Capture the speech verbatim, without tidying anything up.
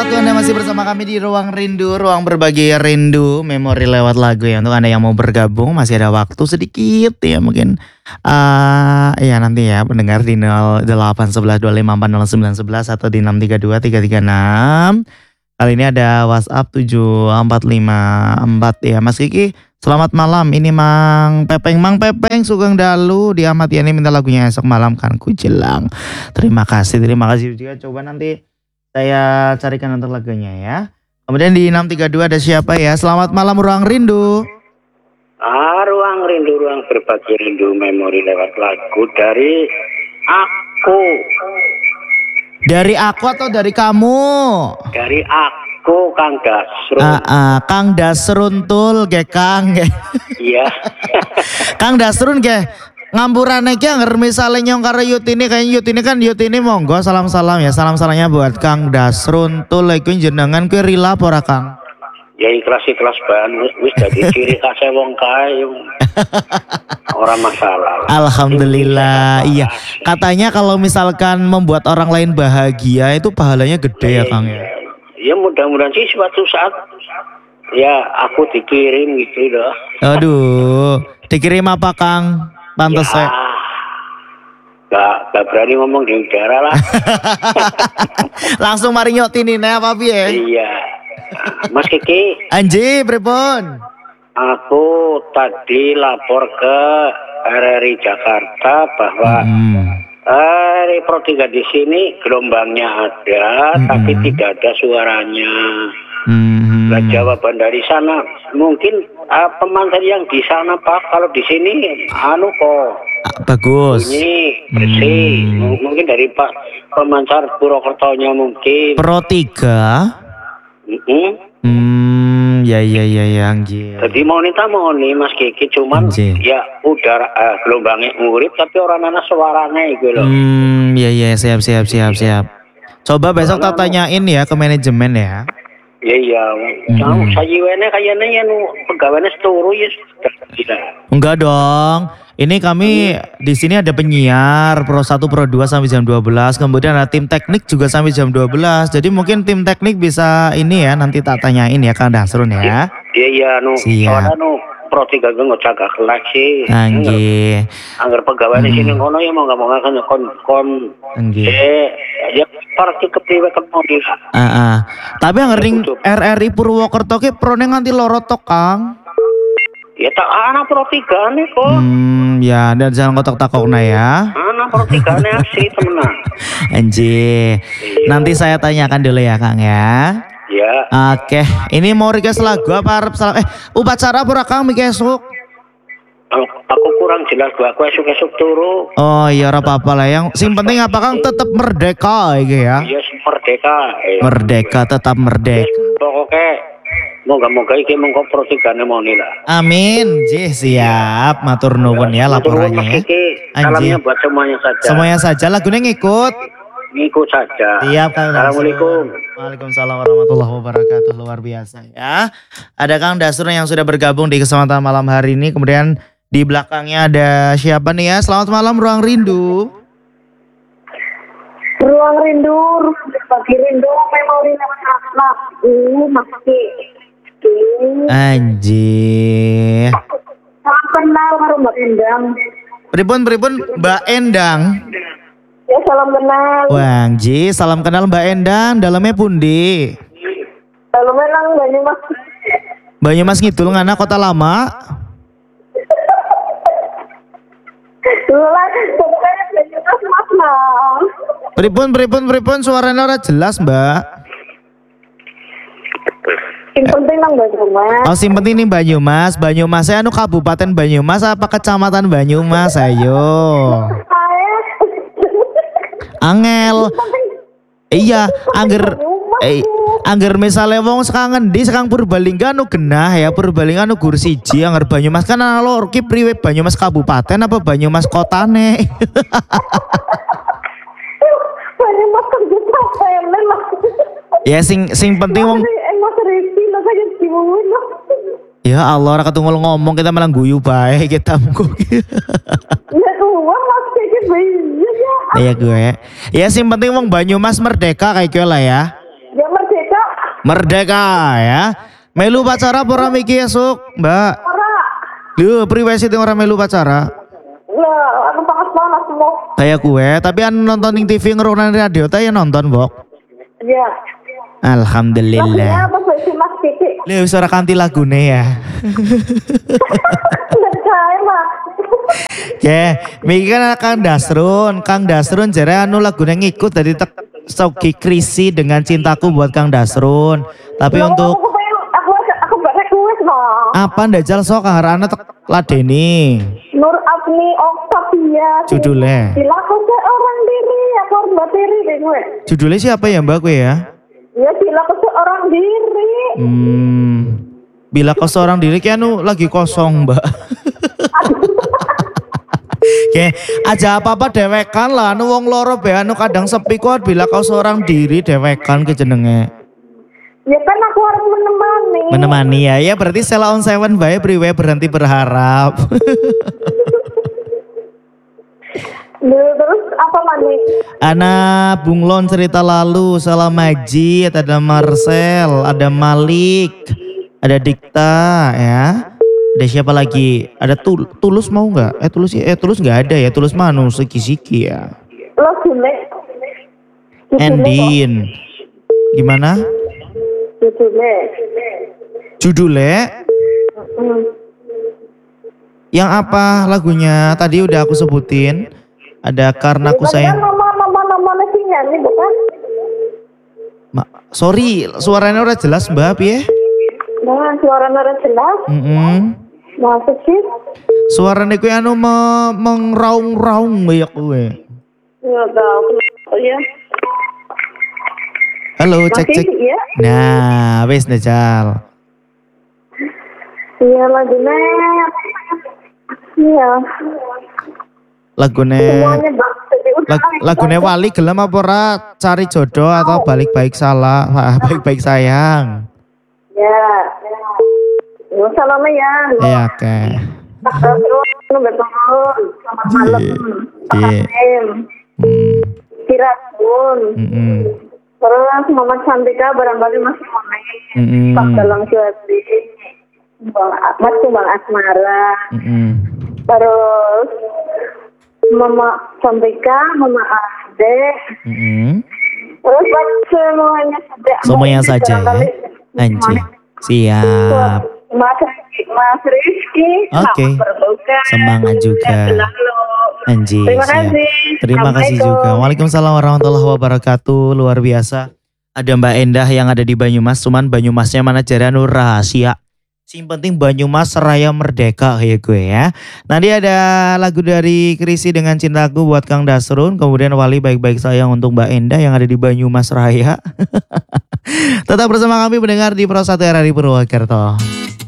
wabarakatuh. Anda masih bersama kami di Ruang Rindu, ruang berbagi rindu, memori lewat lagu ya. Untuk Anda yang mau bergabung masih ada waktu sedikit ya mungkin. Uh, ya nanti ya pendengar di nol delapan satu satu dua lima empat nol sembilan satu satu atau di enam tiga dua tiga tiga enam. Kali ini ada WhatsApp tujuh empat lima empat ya. Mas Kiki, selamat malam. Ini Mang Pepeng, Mang Pepeng Sugeng Dalu di Ahmad Yani minta lagunya esok malam kan ku jelang. Terima kasih, terima kasih juga. Coba nanti saya carikan untuk lagunya ya. Kemudian di enam tiga dua ada siapa ya? Selamat malam Ruang Rindu. Ah, Ruang Rindu, ruang berbagi rindu memori lewat lagu dari aku. Dari aku atau dari kamu? Dari aku, Kang Dasrun. Ah, ah, Kang Dasrun tul ge Kang ge. Iya. Kang Dasrun ge. Ngampurane ki anger misale nyong karo Yutini kayak Yutini kan Yutini monggo salam-salam ya. Salam-salamnya buat Kang Dasrun tuh iku jenengan kuwi rila apa ora Kang? Ya ikhlas-ikhlas banget wis dadi ciri khase wong kae. Ora masalah. Alhamdulillah. Iya. Katanya kalau misalkan membuat orang lain bahagia itu pahalanya gede ya Kang ya. Ya mudah-mudahan sih suatu saat ya aku dikirim gitu loh. Aduh, dikirim apa Kang? Pantes ya, saya. Gak, gak berani ngomong di udara lah. Langsung mari nyotini nih apa ya? Iya. Mas Kiki. Anji, pripun? Aku tadi lapor ke R R I Jakarta bahwa hmm. R R I Pro tiga di sini gelombangnya ada, hmm. tapi tidak ada suaranya. Hmm. Nah, jawaban dari sana mungkin uh, pemancar yang di sana Pak, kalau di sini anu kok bagus bunyi bersih. Hmm. Mungkin dari Pak pemancar Purwokertonya mungkin Pro tiga. Mm-hmm. Hmm, ya ya ya ya anjir. Jadi mau nita mau nih Mas Kiki cuman anjir. Ya udara uh, gelombangnya ngurip tapi orang nana suaranya gitu loh. Hmm, ya ya siap siap siap siap. Coba besok tak tanyain ya ke manajemen ya. Iya iya, hmm. Saya wene kayaknya ya nu pegawainya seturu ya tidak. Enggak dong. Ini kami hmm. di sini ada penyiar Pro satu Pro dua sampai jam dua belas, kemudian ada tim teknik juga sampai jam dua belas. Jadi mungkin tim teknik bisa ini ya nanti tak tanyain ya Kang Dasrun ya. Iya iya nu. Soalnya nu Pro tiga gue nggak jaga kelas sih. Angge. Angger pegawai di sini ngono ya mau nggak mau kan kon kon. Angge. Eh ya parti kepriwe kemodi. Ah ah. Tapi angger ring R R I Purwokerto ki prone nganti loro tok Kang. Ya tak anak Pro tiga nih kok. Hmm ya dan jangan kotak takokna ya. Anak Pro tiga nih asli temenan. Anjir. Nanti saya tanyakan dulu ya Kang ya. Ya. Oke, ini mau request lagu apa arep salam eh upacara pura Kang miki esuk? Aku kurang jelas gua aku esuk-esuk turu. Oh iya ora apa-apa lah yang sing penting apa Kang tetap merdeka iki ya. Iya merdeka. Eh. Merdeka tetap merdeka. Pokoknya moga-moga iki mengko Pro tiga mau lah. Amin. Jih siap matur nuwun ya laporannya ya. Salamnya buat semuanya saja. Semuanya saja lagunya ngikut. Ngikut saja. Siap Kang. Assalamualaikum. Waalaikumsalam warahmatullahi wabarakatuh. Luar biasa ya. Ada Kang Dasrun yang sudah bergabung di kesempatan malam hari ini. Kemudian di belakangnya ada siapa nih ya? Selamat malam Ruang Rindu. Ruang Rindu, berbagi rindu, memori lewat lagu, masih. Anjir. Salam kenal karo Mbak Endang. Pripun pripun Mbak Endang. Ya salam kenal. Wang Ji, salam kenal Mbak Endang. Dalamnya pundi? Dalamnya nang Banyumas. Banyumas Ngidul ngana Kota Lama. Lah, pokoknya Banyumas Mas nah. Pripun pripun pripun suaranya ora jelas Mbak. Yang penting nang Banyumas. Oh, sing penting nih Banyumas. Banyumas anu Kabupaten Banyumas apa Kecamatan Banyumas ayo. Angel. Iya, angger eh angger misale wong sekarang ngendi sekarang Purbalingga nu genah ya Purbalingga nu gur siji angger Banyumas kan ana loro ki priwe Banyumas kabupaten apa Banyumas kotane. Banyumas kabupaten lah. Ya sing sing penting wong ya Allah ora ketungul ngomong kita malah guyu bae kita mengko. Ya uang Mas iki bayi ya. Iya gue. Ya sing penting wong Banyumas merdeka kayak gue lah ya. Ya merdeka Merdeka ya. Melu pacara apa ora miki esuk, Mbak? Ora. Lho, priwe sih ora melu pacara? Lah, aku panas-panas semua. Kayak kue, tapi anu nonton ning T V ngrungokne radio ta ya nonton, Bok. Iya. Alhamdulillah. Lagunya apa sih Mas Kiki? Lha wis ora kanthi lagune ya. Saya Mas. Oke, miki kan Kang Dasrun, Kang Dasrun jare anu lagune ngikut dari tek Sogi Krisi dengan cintaku buat Kang Dasrun. Tapi Loh, untuk aku pengen aku aku gak request Mas. apa ndak jal sok karena tek ladeni. Nur Afni Octavia. Judulnya. Bila aku seorang diri, aku harus bateri deh gue. Judulnya siapa ya Mbak kue ya? Ya bila aku seorang diri. Hmm. Bila kau seorang diri kayak anu lagi kosong, Mbak. Oke, aja apa-apa dewekan lah, anu wong loro be anu kadang sepi kok bila kau seorang diri dewekan ke jenenge. Ya kan aku harus menemani. Menemani ya, ya berarti Sela on Seven bae priwe berhenti berharap. Duh, terus apa mani? Ana Bunglon cerita lalu, Salah Majid, ada Marcel, ada Malik, ada Dikta ya. Ada siapa lagi? Ada tul Tulus mau nggak? Eh Tulus eh Tulus nggak ada ya. Tulus manu siki-siki ya. Lo Sule. Endin. Gimana? Sule. Judulnya? Hmm. Yang apa lagunya? Tadi udah aku sebutin. Ada Karena Ku Sayang. Nama-nama nasi nyanyi bukan? Ma sorry, suaranya udah jelas Mbak ya? Nah, suara nara jelas. Mm -mm. Masuk sih. Suaranya kue anu me mengraung-raung kayak kue. Nggak tahu kenapa ya. Halo, cek Masih cek. ya? Nah, wes Najal. Iya lagunya. Iya. Lagune Semuanya bang. lag, lagune Wali gelem apa ora cari jodoh atau balik baik salah, ah, baik baik sayang. Ya. Nggak usah lama ya. Iya oke. Terus betul. Selamat malam. Iya. Hmm. Kiratun. Mm -mm. Terus Mama Cantika barangkali masih mau naik. Mm -mm. Pak dalam Syuati. Bang Ahmad tuh Bang Asmara. Mm -mm. Terus Mama Cantika, Mama Ade. Mm -mm. Terus buat semuanya saja. Semuanya saja ya. Anjir. Siap. Mas Mas Rizky. Oke. Semangat juga. Anjir. Terima siap. kasih. Terima kasih juga. Waalaikumsalam warahmatullahi wabarakatuh. Luar biasa. Ada Mbak Endah yang ada di Banyumas. Cuman Banyumasnya mana jarang rahasia. Sing penting Banyumas Raya Merdeka kayak gue ya. Nanti ada lagu dari Krisi dengan Cintaku buat Kang Dasrun. Kemudian Wali Baik-Baik Sayang untuk Mbak Endah yang ada di Banyumas Raya. Tetap bersama kami mendengar di Pro satu R R I Purwokerto.